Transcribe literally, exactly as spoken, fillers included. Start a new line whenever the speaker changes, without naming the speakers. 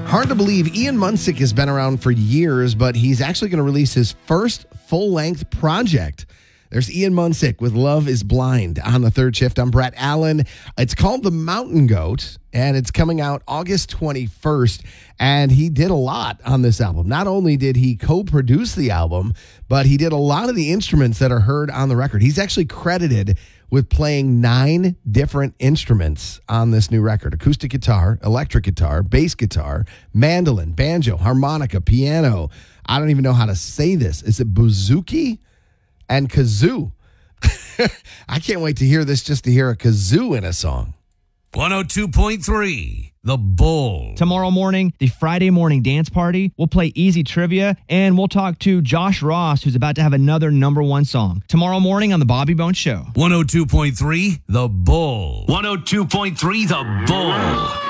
Hard to believe, Ian Munsick has been around for years, but he's actually going to release his first full-length project. There's Ian Munsick with Love is Blind on the third shift. I'm Brett Allen. It's called The Mountain Goat, and it's coming out August twenty-first. And he did a lot on this album. Not only did he co-produce the album, but he did a lot of the instruments that are heard on the record. He's actually credited with playing nine different instruments on this new record. Acoustic guitar, electric guitar, bass guitar, mandolin, banjo, harmonica, piano. I don't even know how to say this. Is it bouzouki? And kazoo. I can't wait to hear this just to hear a kazoo in a song.
one oh two point three, The Bull.
Tomorrow morning, the Friday morning dance party. We'll play easy trivia, and we'll talk to Josh Ross, who's about to have another number one song. Tomorrow morning on The Bobby Bones Show.
one oh two point three, The Bull. one oh two point three, The Bull.